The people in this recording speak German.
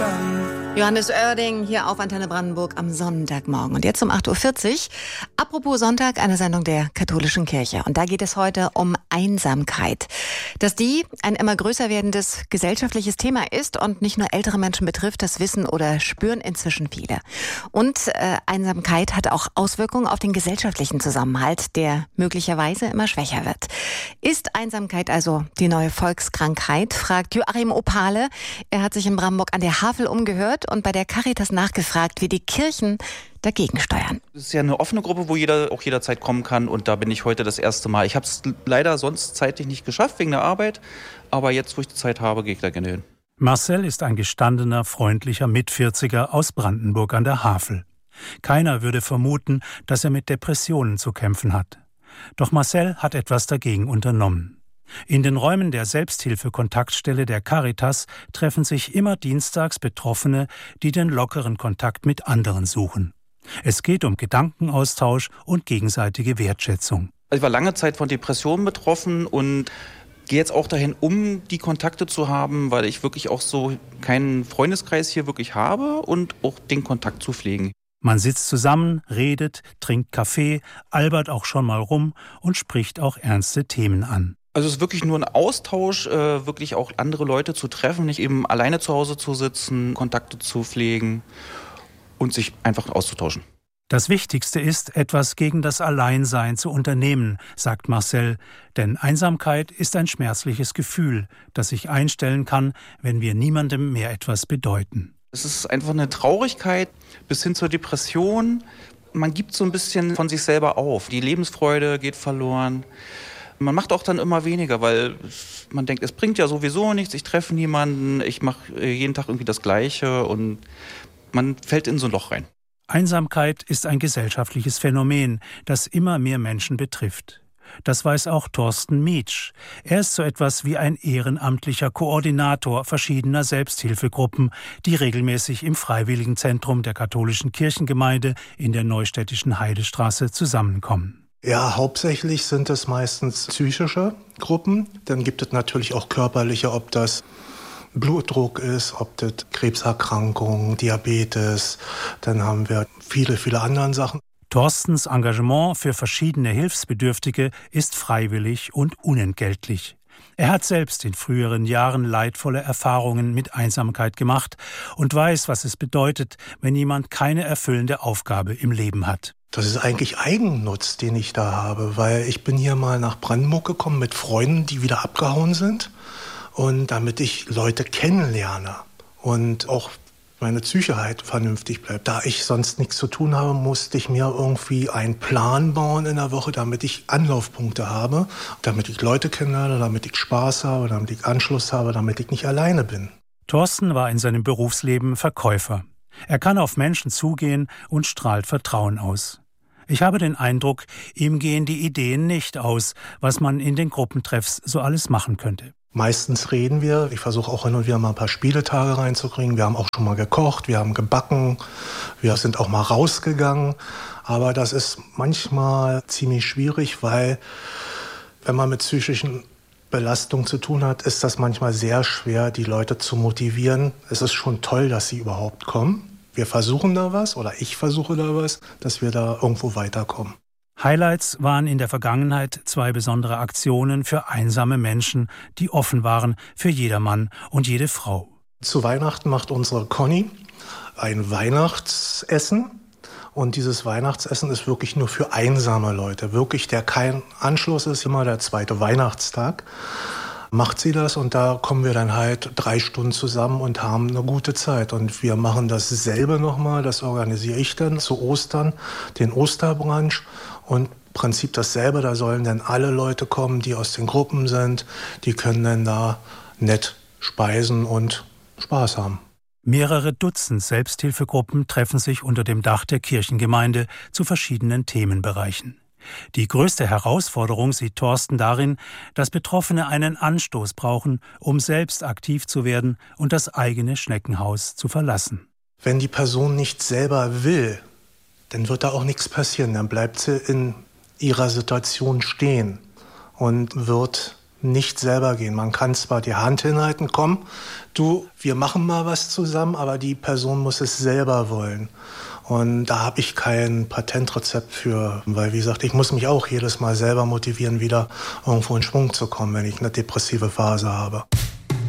Johannes Oerding hier auf Antenne Brandenburg am Sonntagmorgen. Und jetzt um 8.40 Uhr. Apropos Sonntag, eine Sendung der katholischen Kirche. Und da geht es heute um Einsamkeit. Dass die ein immer größer werdendes gesellschaftliches Thema ist und nicht nur ältere Menschen betrifft, das wissen oder spüren inzwischen viele. Und Einsamkeit hat auch Auswirkungen auf den gesellschaftlichen Zusammenhalt, der möglicherweise immer schwächer wird. Ist Einsamkeit also die neue Volkskrankheit, fragt Joachim Opale. Er hat sich in Brandenburg an der Havel umgehört und bei der Caritas nachgefragt, wie die Kirchen dagegen steuern. Es ist ja eine offene Gruppe, wo jeder auch jederzeit kommen kann, und da bin ich heute das erste Mal. Ich habe es leider sonst zeitlich nicht geschafft, wegen der Arbeit, aber jetzt, wo ich die Zeit habe, gehe ich da gerne hin. Marcel ist ein gestandener, freundlicher Mitvierziger aus Brandenburg an der Havel. Keiner würde vermuten, dass er mit Depressionen zu kämpfen hat. Doch Marcel hat etwas dagegen unternommen. In den Räumen der Selbsthilfe-Kontaktstelle der Caritas treffen sich immer dienstags Betroffene, die den lockeren Kontakt mit anderen suchen. Es geht um Gedankenaustausch und gegenseitige Wertschätzung. Ich war lange Zeit von Depressionen betroffen und gehe jetzt auch dahin, um die Kontakte zu haben, weil ich wirklich auch so keinen Freundeskreis hier wirklich habe und auch den Kontakt zu pflegen. Man sitzt zusammen, redet, trinkt Kaffee, albert auch schon mal rum und spricht auch ernste Themen an. Also es ist wirklich nur ein Austausch, wirklich auch andere Leute zu treffen, nicht eben alleine zu Hause zu sitzen, Kontakte zu pflegen und sich einfach auszutauschen. Das Wichtigste ist, etwas gegen das Alleinsein zu unternehmen, sagt Marcel. Denn Einsamkeit ist ein schmerzliches Gefühl, das sich einstellen kann, wenn wir niemandem mehr etwas bedeuten. Es ist einfach eine Traurigkeit bis hin zur Depression. Man gibt so ein bisschen von sich selber auf. Die Lebensfreude geht verloren. Man macht auch dann immer weniger, weil man denkt, es bringt ja sowieso nichts, ich treffe niemanden, ich mache jeden Tag irgendwie das Gleiche und man fällt in so ein Loch rein. Einsamkeit ist ein gesellschaftliches Phänomen, das immer mehr Menschen betrifft. Das weiß auch Thorsten Mietsch. Er ist so etwas wie ein ehrenamtlicher Koordinator verschiedener Selbsthilfegruppen, die regelmäßig im Freiwilligenzentrum der katholischen Kirchengemeinde in der neustädtischen Heidestraße zusammenkommen. Ja, hauptsächlich sind es meistens psychische Gruppen. Dann gibt es natürlich auch körperliche, ob das Blutdruck ist, ob das Krebserkrankungen, Diabetes. Dann haben wir viele andere Sachen. Thorstens Engagement für verschiedene Hilfsbedürftige ist freiwillig und unentgeltlich. Er hat selbst in früheren Jahren leidvolle Erfahrungen mit Einsamkeit gemacht und weiß, was es bedeutet, wenn jemand keine erfüllende Aufgabe im Leben hat. Das ist eigentlich Eigennutz, den ich da habe, weil ich bin hier mal nach Brandenburg gekommen mit Freunden, die wieder abgehauen sind, und damit ich Leute kennenlerne und auch meine Psyche halt vernünftig bleibt. Da ich sonst nichts zu tun habe, musste ich mir irgendwie einen Plan bauen in der Woche, damit ich Anlaufpunkte habe, damit ich Leute kennenlerne, damit ich Spaß habe, damit ich Anschluss habe, damit ich nicht alleine bin. Thorsten war in seinem Berufsleben Verkäufer. Er kann auf Menschen zugehen und strahlt Vertrauen aus. Ich habe den Eindruck, ihm gehen die Ideen nicht aus, was man in den Gruppentreffs so alles machen könnte. Meistens reden wir. Ich versuche auch hin und wieder mal ein paar Spieletage reinzukriegen. Wir haben auch schon mal gekocht, wir haben gebacken, wir sind auch mal rausgegangen. Aber das ist manchmal ziemlich schwierig, weil wenn man mit psychischen Belastungen zu tun hat, ist das manchmal sehr schwer, die Leute zu motivieren. Es ist schon toll, dass sie überhaupt kommen. Wir versuchen da was, oder ich versuche da was, dass wir da irgendwo weiterkommen. Highlights waren in der Vergangenheit 2 besondere Aktionen für einsame Menschen, die offen waren für jedermann und jede Frau. Zu Weihnachten macht unsere Conny ein Weihnachtsessen. Und dieses Weihnachtsessen ist wirklich nur für einsame Leute. Wirklich, der kein Anschluss ist, immer der 2. Weihnachtstag. Macht sie das, und da kommen wir dann halt 3 Stunden zusammen und haben eine gute Zeit. Und wir machen dasselbe nochmal, das organisiere ich dann zu Ostern, den Osterbrunch, und im Prinzip dasselbe, da sollen dann alle Leute kommen, die aus den Gruppen sind, die können dann da nett speisen und Spaß haben. Mehrere Dutzend Selbsthilfegruppen treffen sich unter dem Dach der Kirchengemeinde zu verschiedenen Themenbereichen. Die größte Herausforderung sieht Thorsten darin, dass Betroffene einen Anstoß brauchen, um selbst aktiv zu werden und das eigene Schneckenhaus zu verlassen. Wenn die Person nicht selber will, dann wird da auch nichts passieren. Dann bleibt sie in ihrer Situation stehen und wird nicht selber gehen. Man kann zwar die Hand hinhalten, komm, du, wir machen mal was zusammen, aber die Person muss es selber wollen. Und da habe ich kein Patentrezept für, weil wie gesagt, ich muss mich auch jedes Mal selber motivieren, wieder irgendwo in Schwung zu kommen, wenn ich eine depressive Phase habe.